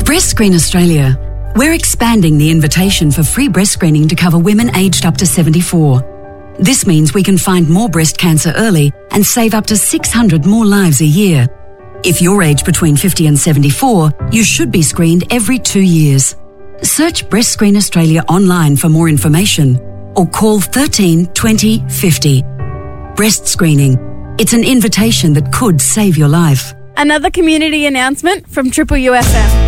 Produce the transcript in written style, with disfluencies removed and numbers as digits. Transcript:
At Breast Screen Australia, we're expanding the invitation for free breast screening to cover women aged up to 74. This means we can find more breast cancer early and save up to 600 more lives a year. If you're aged between 50 and 74, you should be screened every 2 years. Search Breast Screen Australia online for more information or call 13 20 50. Breast screening. It's an invitation that could save your life. Another community announcement from Triple UFM.